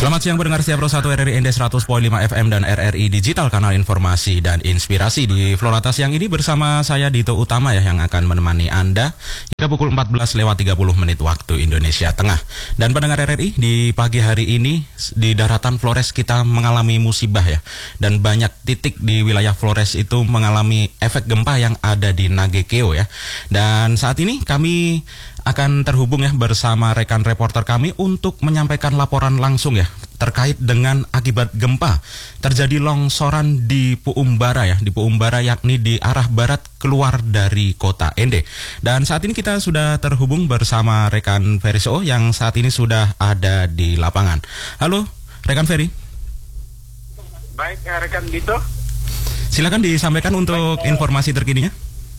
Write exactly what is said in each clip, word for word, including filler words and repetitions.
Selamat siang pendengar setiap Pro satu R R I N D seratus koma lima F M dan R R I Digital, kanal informasi dan inspirasi. Di Florata siang ini bersama saya Dito Utama ya, yang akan menemani Anda hingga pukul empat belas lewat tiga puluh menit waktu Indonesia Tengah. Dan pendengar R R I, di pagi hari ini di daratan Flores kita mengalami musibah ya. Dan banyak titik di wilayah Flores itu mengalami efek gempa yang ada di Nagekeo ya. Dan saat ini kami akan terhubung ya bersama rekan reporter kami untuk menyampaikan laporan langsung ya terkait dengan akibat gempa. Terjadi longsoran di Puumbara ya, di Puumbara yakni di arah barat keluar dari kota Ende. Dan saat ini kita sudah terhubung bersama rekan Ferry So yang saat ini sudah ada di lapangan. Halo, rekan Ferry. Baik, rekan Dito. Silakan disampaikan untuk informasi terkininya.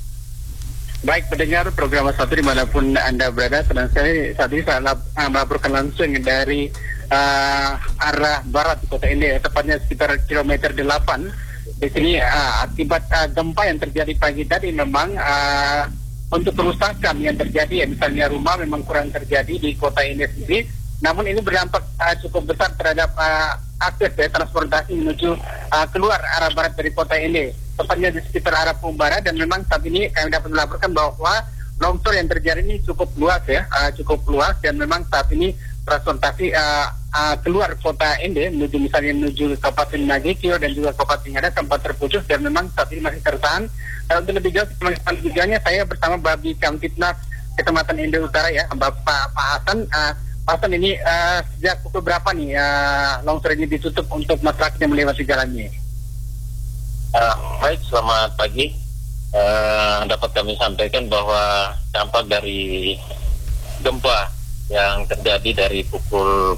Baik, pendengar program satu dimanapun Anda berada, sedang saya saat ini saya melaporkan langsung dari uh, arah barat kota ini, tepatnya sekitar kilometer delapan. Di sini uh, akibat uh, gempa yang terjadi pagi tadi memang uh, untuk kerusakan yang terjadi ya, misalnya rumah memang kurang terjadi di kota ini sendiri, namun ini berdampak uh, cukup besar terhadap uh, akses ya, transportasi menuju uh, keluar arah barat dari kota ini, tepatnya di sekitar arah Puumbara. Dan memang saat ini kami dapat melaporkan bahwa longsor yang terjadi ini cukup luas ya, uh, cukup luas dan memang saat ini transportasi uh, uh, keluar kota Ende menuju misalnya menuju Kabupaten Nagekeo dan juga Kabupaten Ngada sempat terputus dan memang saat ini masih tertahan. Uh, untuk lebih jauh selanjutnya saya bersama Babi Kamtipnas Kecamatan Ende Utara ya, Bapak Pak Hasan. Uh, Pak Hasan, ini uh, sejak pukul berapa nih uh, longsor ini ditutup untuk masyarakat yang melewati jalannya? Uh, baik, selamat pagi. Uh, dapat kami sampaikan bahwa dampak dari gempa yang terjadi dari pukul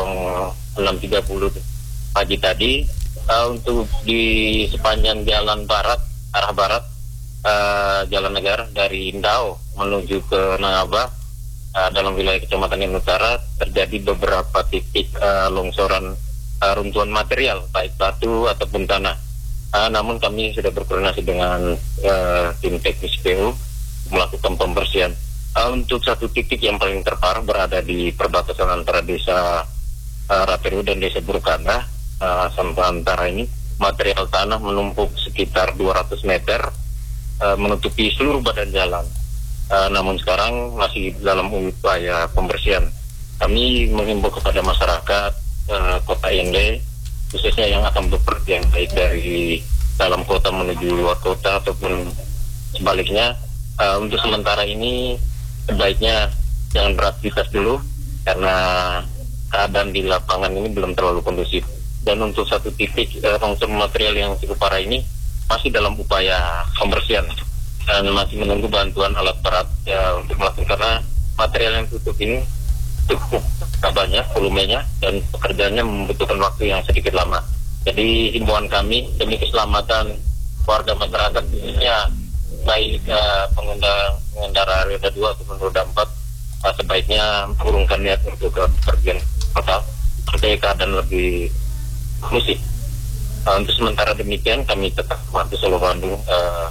enam tiga puluh pagi tadi uh, untuk di sepanjang jalan barat, arah barat, uh, Jalan Negara dari Indao menuju ke Nangaba, uh, dalam wilayah Kecamatan Ende Utara terjadi beberapa titik uh, longsoran uh, runtuhan material, baik batu ataupun tanah. Uh, namun kami sudah berkoordinasi dengan uh, tim teknis P U melakukan pembersihan. Uh, untuk satu titik yang paling terparah berada di perbatasan antara desa uh, Raperu dan desa Burukanda. Uh, sampai antara ini material tanah menumpuk sekitar dua ratus meter uh, menutupi seluruh badan jalan. Uh, namun sekarang masih dalam upaya pembersihan. Kami menghimbau kepada masyarakat uh, kota Ende, khususnya yang akan bepergian baik dari dalam kota menuju luar kota ataupun sebaliknya, uh, untuk sementara ini sebaiknya jangan beraktivitas dulu karena keadaan di lapangan ini belum terlalu kondusif. Dan untuk satu titik uh, longsor material yang cukup parah ini masih dalam upaya pembersihan dan masih menunggu bantuan alat berat ya, untuk melakukan, karena material yang tutup ini cukup banyak volumenya dan pekerjaannya membutuhkan waktu yang sedikit lama. Jadi himbauan kami demi keselamatan warga masyarakat, khususnya baik uh, pengendara, pengendara roda dua ataupun roda empat, uh, sebaiknya urungkan niat untuk ke pergian kota supaya keadaan lebih kondusif. Uh, untuk sementara demikian kami tetap membantu Solo Bandung uh,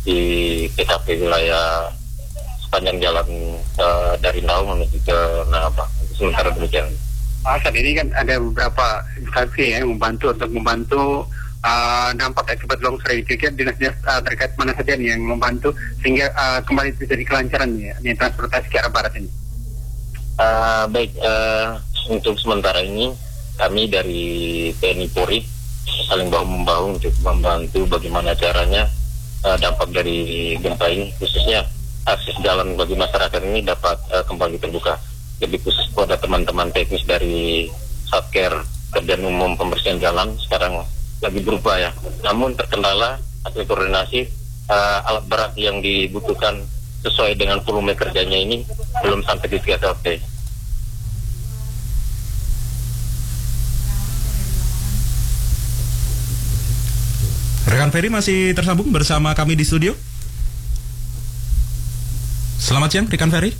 di T K P wilayah sepanjang jalan uh, dari Nau menuju ke Nangaba. Sementara demikian. Pak Hasan, ini kan ada beberapa instansi ya, yang membantu untuk membantu uh, dampak akibat longsor ini. Kira-kira dinas-dinas uh, terkait mana saja nih yang membantu sehingga uh, kembali terjadi kelancaran ya, di transportasi ke arah barat ini? Uh, baik, uh, untuk sementara ini kami dari T N I Polri saling bahu-membahu untuk membantu bagaimana caranya uh, dampak dari gempa ini, khususnya akses jalan bagi masyarakat ini dapat uh, kembali terbuka. Lebih khusus pada teman-teman teknis dari Satker Kerjaan Umum Pembersihan Jalan sekarang lagi berupaya. Namun terkendala hasil koordinasi uh, alat berat yang dibutuhkan sesuai dengan volume kerjanya ini belum sampai di T K P. Rekan Ferry masih tersambung bersama kami di studio. Selamat siang, rekan Ferry.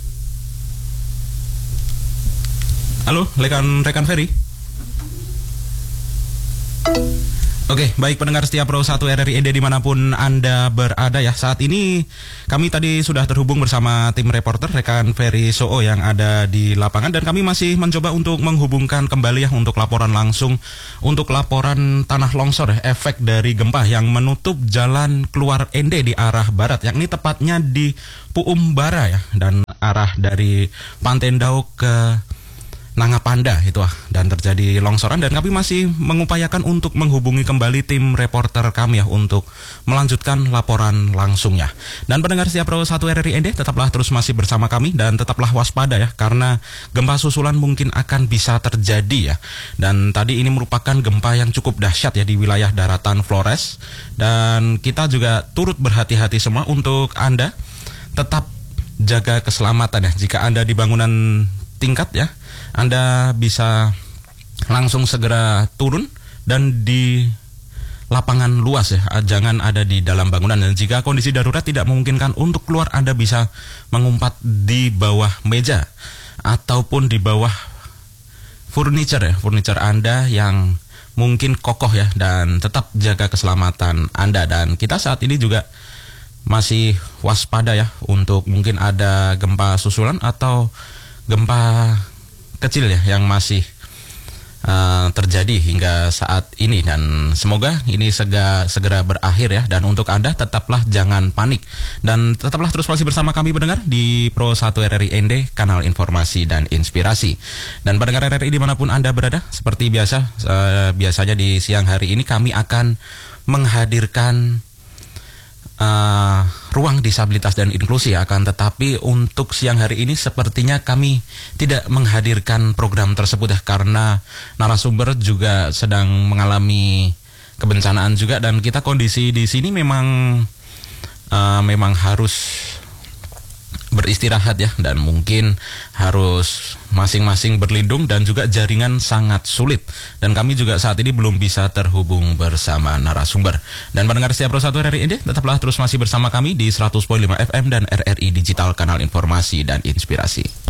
Halo, rekan rekan Ferry. Oke, baik pendengar setia Pro satu R R I Ende dimanapun Anda berada ya. Saat ini kami tadi sudah terhubung bersama tim reporter rekan Ferry Soo yang ada di lapangan, dan kami masih mencoba untuk menghubungkan kembali ya untuk laporan langsung, untuk laporan tanah longsor ya, efek dari gempa yang menutup jalan keluar Ende di arah barat, yakni tepatnya di Puumbara ya, dan arah dari Pantendau ke Nangapanda itu ah, dan terjadi longsoran, dan kami masih mengupayakan untuk menghubungi kembali tim reporter kami ya untuk melanjutkan laporan langsungnya. Dan pendengar setia Pro satu R R I Ende, tetaplah terus masih bersama kami dan tetaplah waspada ya, karena gempa susulan mungkin akan bisa terjadi ya. Dan tadi ini merupakan gempa yang cukup dahsyat ya di wilayah daratan Flores, dan kita juga turut berhati-hati semua untuk Anda tetap jaga keselamatan ya. Jika Anda di bangunan tingkat ya, Anda bisa langsung segera turun dan di lapangan luas ya, jangan ada di dalam bangunan. Dan jika kondisi darurat tidak memungkinkan untuk keluar, Anda bisa mengumpat di bawah meja ataupun di bawah furniture ya, furniture Anda yang mungkin kokoh ya, dan tetap jaga keselamatan Anda. Dan kita saat ini juga masih waspada ya untuk mungkin ada gempa susulan atau gempa kecil ya yang masih uh, terjadi hingga saat ini, dan semoga ini segera, segera berakhir ya. Dan untuk Anda tetaplah jangan panik dan tetaplah terus masih bersama kami pendengar di Pro satu R R I Ende, kanal informasi dan inspirasi. Dan pendengar R R I dimanapun Anda berada, seperti biasa uh, biasanya di siang hari ini kami akan menghadirkan Uh, ruang disabilitas dan inklusi, akan tetapi untuk siang hari ini sepertinya kami tidak menghadirkan program tersebut ya, karena narasumber juga sedang mengalami kebencanaan juga, dan kita kondisi di sini memang uh, memang harus beristirahat ya, dan mungkin harus masing-masing berlindung, dan juga jaringan sangat sulit, dan kami juga saat ini belum bisa terhubung bersama narasumber. Dan pendengar setia Pro satu R R I Ende, tetaplah terus masih bersama kami di seratus koma lima F M dan R R I Digital, kanal informasi dan inspirasi.